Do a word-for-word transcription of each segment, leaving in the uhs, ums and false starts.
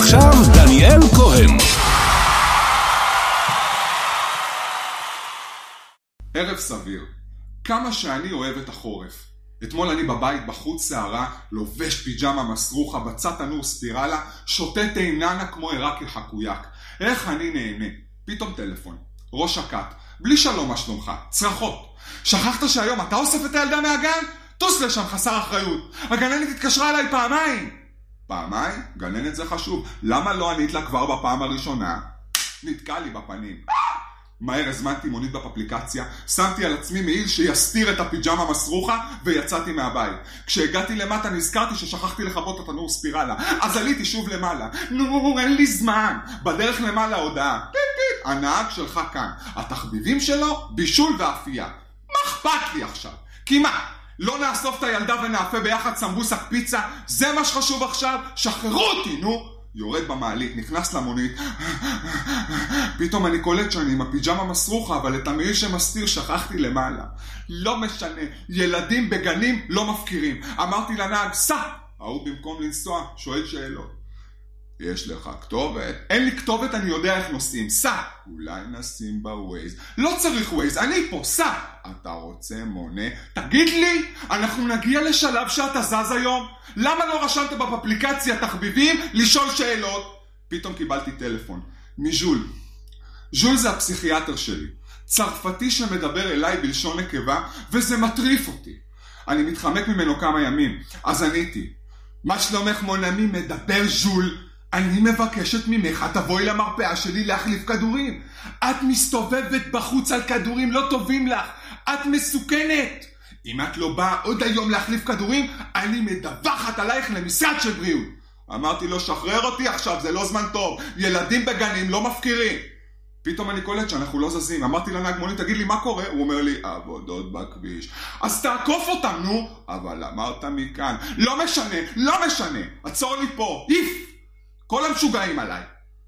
ועכשיו דניאל כהן. ערב סביר. כמה שאני אוהב את החורף. אתמול אני בבית בחוץ שערה, לובש פיג'מה מסרוחה, בצד תנור ספירלה, שותה תאיננה כמו עיראקי חקויק. איך אני נהנה. פתאום טלפון. ראש הקט. בלי שלום מה שלומך. צרחות. שכחת שהיום אתה אוסף את הילדה מהגן? טוס לשם חסר אחריות. הגננת התקשרה אליי פעמיים. פעמיים? גננת זה חשוב. למה לא ענית לה כבר בפעם הראשונה? נתקע לי בפנים. מהר הזמנתי מונית באפליקציה, שמתי על עצמי מעיל שיסתיר את הפיג'מה מסרוחה ויצאתי מהבית. כשהגעתי למטה נזכרתי ששכחתי לכבות את התנור ספירלה, אז עליתי שוב למעלה. נו, אין לי זמן. בדרך למעלה הודעה. הנהג שלך כאן. התחביבים שלו, בישול ואפייה. מה אכפת לי עכשיו? כי מה? לא נאסוף את הילדה ונאפה ביחד סמבוסק פיצה? זה מה שחשוב עכשיו? שחררו אותי, נו! יורד במעלית, נכנס למונית. פתאום אני קולט שאני עם הפיג'מה מסרוחה, אבל את המעיל שמסתיר שכחתי למעלה. לא משנה, ילדים בגנים לא מפקירים. אמרתי לנהג, סע! ההוא במקום לנסוע, שואל שאלות. יש לך כתובת? אין לי כתובת, אני יודע איך נוסעים. סע! אולי נשים בווייז. לא צריך ווייז, אני פה, סע! אתה רוצה מונה? תגיד לי, אנחנו נגיע לשלב שאתה זז היום? למה לא רשמת באפליקציה תחביבים לשאול שאלות? פתאום קיבלתי טלפון מז'ול. ז'ול זה הפסיכיאטר שלי. צרפתי שמדבר אליי בלשון נקבה, וזה מטריף אותי. אני מתחמק ממנו כמה ימים. אז עניתי, מה שלומך מונמי? מדבר ז'ול. אני מבקשת ממך, תבואי למרפאה שלי להחליף כדורים. את מסתובבת בחוץ על כדורים לא טובים לך. את מסוכנת. אם את לא באה עוד היום להחליף כדורים, אני מדווחת עלייך למשרד של בריאות. אמרתי לו, שחרר אותי עכשיו, זה לא זמן טוב. ילדים בגנים לא מפקירים. פתאום אני קולט שאנחנו לא זזים. אמרתי לנהג מונית, תגיד לי מה קורה? הוא אומר לי, עבודות בכביש. אז תעקוף אותם, נו. אבל אמרת מכאן. לא משנה, לא משנה. עצור לי פה. איף. כל המשוגעים עליי.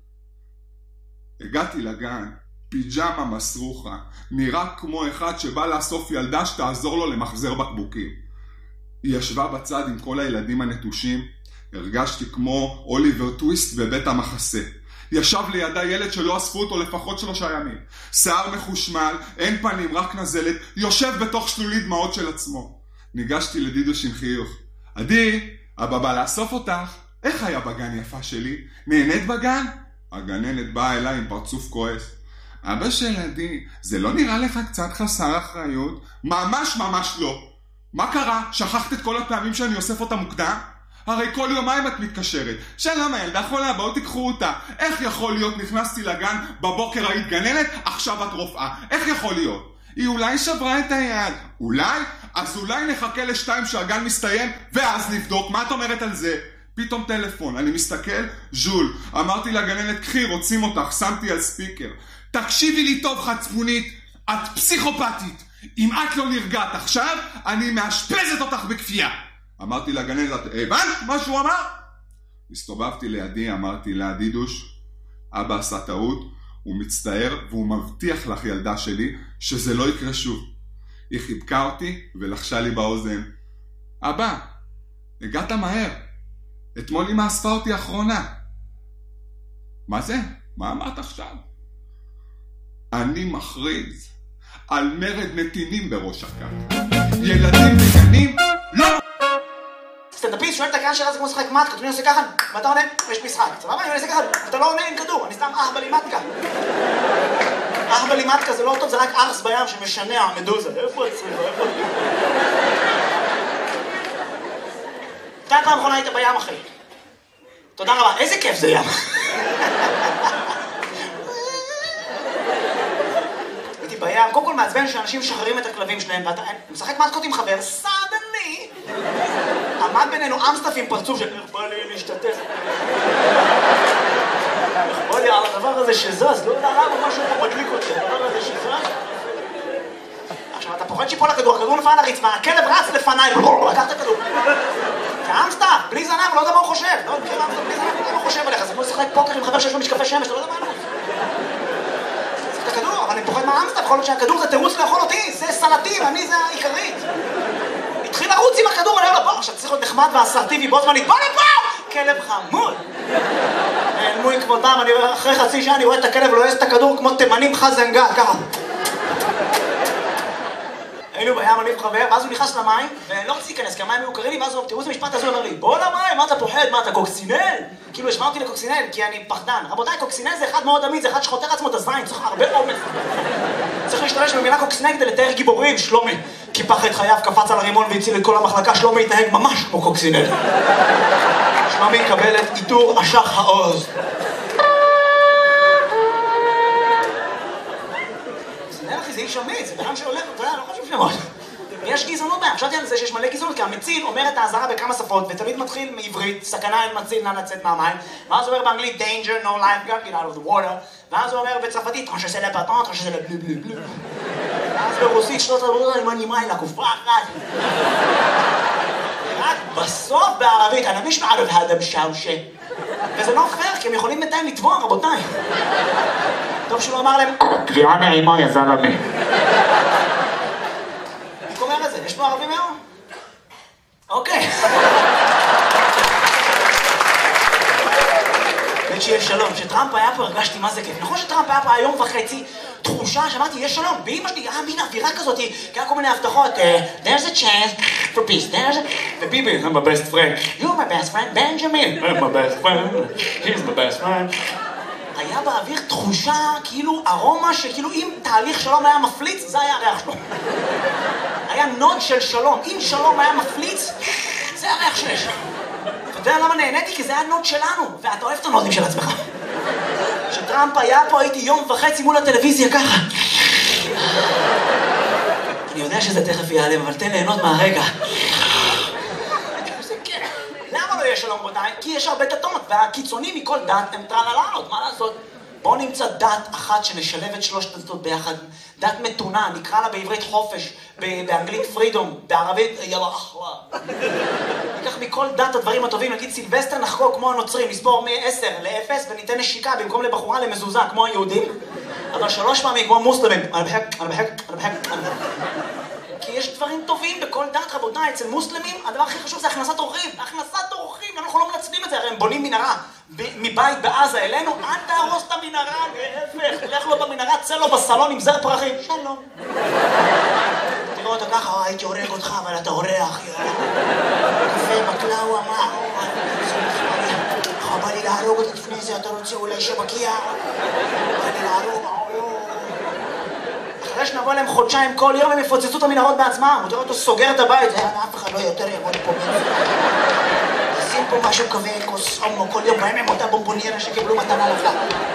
הגעתי לגן, פיג'מה מסרוחה, נראה כמו אחד שבא לאסוף ילדה שתעזור לו למחזר בקבוקים. היא ישבה בצד עם כל הילדים הנטושים, הרגשתי כמו אוליבר טוויסט בבית המחסה. ישב לידה ילד שלא אספו אותו לפחות שלושה ימים. שיער מחושמל, אין פנים, רק נזלת, יושב בתוך שלולית דמעות של עצמו. ניגשתי לדידוש עם חיוך. עדי, אבא בא לאסוף אותך. איך היה בגן יפה שלי? נהנית בגן? הגננת באה אליי עם פרצוף כועס. אבא של עדי, זה לא נראה לך קצת חסר אחריות? ממש ממש לא. מה קרה? שכחת את כל הפעמים שאני אוסף אותה מוקדם? הרי כל יומיים את מתקשרת. שלום הילדה חולה, בואו תיקחו אותה. איך יכול להיות? נכנסתי לגן, בבוקר היית גננת, עכשיו את רופאה. איך יכול להיות? היא אולי שברה את היד. אולי? אז אולי נחכה לשתיים שהגן מסתיים, ואז נבדוק. מה את אומרת על זה? פתאום טלפון, אני מסתכל, ז'ול. אמרתי לגננת, קחי, רוצים אותך, שמתי על ספיקר. תקשיבי לי טוב חצפונית, את פסיכופתית. אם את לא נרגעת עכשיו, אני מאשפזת אותך בכפייה. אמרתי לגננת, הבנת מה שהוא אמר? הסתובבתי לידי, אמרתי לה, דידוש, אבא עשה טעות, הוא מצטער והוא מבטיח לך ילדה שלי שזה לא יקרה שוב. היא חיבקה אותי ולחשה לי באוזן. אבא, הגעת מהר. אתמול אמא אספה אותי אחרונה. מה זה? מה אמרת עכשיו? אני מכריז על מרד נתינים בראש הקט. ילדים בגנים? לא! סטנדאפיסט שואל את הקהל שלה זה כמו משחק מתקה, אני עושה ככה, ואתה עונה, יש משחק. סבבה, אני עושה ככה, אתה לא עונה עם כדור, אני סתם אח בלימטקה. אח בלימטקה זה לא טוב, זה רק ארס בים שמשנע מדוזה. איפה הצריך? איפה? אתה פעם אחרונה היית בים אחי. תודה רבה, איזה כיף זה ים. הייתי בים, קודם כל מעצבן שאנשים משחררים את הכלבים שלהם, ואתה משחק מתקות עם חבר, סדני. עמד בינינו אמסטף עם פרצוף של איך בא לי להשתתף. איך בא לי על הדבר הזה שזז, לא יודע למה משהו פה מדליק אותי, הדבר הזה שזז. עכשיו אתה פוחד שיפול לכדור, הכדור נפל על הרצפה, הכלב רץ לפניי, לקח את הכדור. כאמסטף, בלי זנב, לא יודע מה הוא חושב. לא, מכיר אמסטף, בלי זנב, לא יודע מה הוא חושב עליך. זה כמו לשחק פוקר עם חבר שיש לו משקפי שמש, לא יודע מה עליו. זה את הכדור, אבל אני פוחד מהאמסטף, יכול להיות שהכדור זה תירוץ לאכול אותי, זה סלטים, אני זה העיקרית. התחיל לרוץ עם הכדור, אני אומר לו, בוא, עכשיו צריך להיות נחמד ואסרטיבי בו זמנית, בוא לפה! כלב חמוד! מילואים כבודם, אני אחרי חצי שעה אני רואה את הכלב לועס את הכדור כמו תימנים חזנגה, ככה. היינו בים, אני וחבר, ואז הוא נכנס למים, ולא רציתי להיכנס, כי המים היו קרים לי, ואז תראו איזה משפט הזה, הוא אומר לי, בוא למים, מה אתה פוחד, מה אתה קוקסינל? כאילו השמע אותי לקוקסינל, כי אני פחדן. רבותיי, קוקסינל זה אחד מאוד עמיד, זה אחד שחותר עצמו את הזין, צריך הרבה אומץ. צריך להשתמש במילה קוקסינל כדי לתאר גיבורים, שלומי. קיפח את חייו, קפץ על הרימון והציל את כל המחלקה, שלומי התנהג ממש כמו קוקסינל. שלומי יקבל את עיטור אשח העוז. קוקסינל אחי, זה איש עמיד, זה בן שהולך, אתה יודע, לא חשוב שמות. יש גזענות בהם, חשבתי על זה שיש מלא גזענות, כי המציל אומר את האזהרה בכמה שפות, ותמיד מתחיל מעברית, סכנה אין מציל, נא לצאת מהמים, ואז הוא אומר באנגלית, danger, no lifeguard, get out of the water, ואז הוא אומר בצרפתית, טרנש עושה לפטון, טרנש עושה לבלו בלו בלו. ואז ברוסית, שנות הדברות, אני מנימה אלה, כופה אחת. רק בסוף בערבית, אני מיש מערב האדם שאושה. וזה לא פייר, כי הם יכולים בינתיים לתבוע, רבותיי. טוב שהוא אמר להם, קביעה נעימה, יא זלמה. יש פה ערבים היום? אוקיי. באמת שיהיה שלום. כשטראמפ היה פה הרגשתי מה זה כיף. נכון שטראמפ היה פה היום וחצי תחושה שאמרתי יש שלום. באמא שלי היה מין אווירה כזאת, כי היה כל מיני הבטחות. There's a chance for peace. There's a... וביבי, I'm my best friend. You're my best friend, Benjamin. I'm my best friend. He's my best friend. היה באוויר תחושה, כאילו ארומה שכאילו אם תהליך שלום היה מפליץ, זה היה הריח שלו. היה נוד של שלום. אם שלום היה מפליץ, זה הריח שיש. אתה יודע למה נהניתי? כי זה היה נוד שלנו, ואתה אוהב את הנודים של עצמך. כשטראמפ היה פה הייתי יום וחצי מול הטלוויזיה ככה. אני יודע שזה תכף ייעלם, אבל תן ליהנות מהרגע. למה לא יש שלום בוודאי? כי יש הרבה דתות, והקיצונים מכל דת הם טרללות, מה לעשות? בואו נמצא דת אחת שנשלב את שלושת הדתות ביחד. דת מתונה, נקרא לה בעברית חופש, באנגלית פרידום, בערבית יאללה אחווה. ניקח מכל דת הדברים הטובים, נגיד סילבסטר נחגוג כמו הנוצרים, נסבור מ-עשר ל-אפס וניתן נשיקה במקום לבחורה למזוזה כמו היהודים, אבל שלוש פעמים כמו מוסלמים. אני בחק, אני בחק, אני בחק, אני בחק. כי יש דברים טובים בכל דת, רבותיי. אצל מוסלמים הדבר הכי חשוב זה הכנסת אורחים. הכנסת אורחים, אנחנו לא מנצלים את זה, הרי הם בונים מנהרה מבית בעזה אלינו, אל תהרוס את המנהרה, להפך, לך לו במנהרה, צא לו בסלון עם זר פרחים, שלום. תראו אותו ככה, הייתי הורג אותך, אבל אתה אורח, קפה בקלאווה, מה? בא לי להרוג אותה לפני זה, אתה רוצה אולי שבקיע? בא לי להרוג, אחרי שנבוא להם חודשיים כל יום הם יפוצצו את המנהרות בעצמם. הוא תראה אותו סוגר את הבית, אף אחד לא יותר יבוא לפה. שים פה משהו כזה, כוס עומו כל יום, בהם הם אותה בומבוניירה שקיבלו מתנה לחג.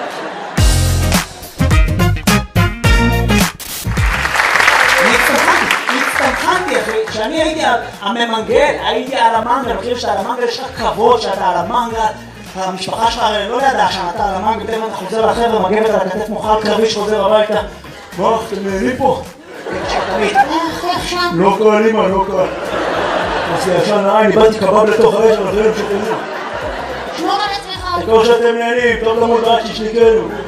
הצטמחנתי אחי, כשאני הייתי הממנגל, הייתי על המנגל, אני חושב שאתה על המנגל יש לך כבוד שאתה על המנגל, המשפחה שלך לא ידעה שאתה על המנגל, פתאום אתה חוזר לחבר'ה, מגבת על הכתף מוחל קרבי שחוזר הביתה. מה, אתם נהנים פה? לא קל, אמא, לא קל. אז ישן נעי, אני באתי קבב לתוך האש, אבל אחרים שתנוע. שמור על עצמך. תקור שאתם נהנים, טוב למות רק ששניקנו.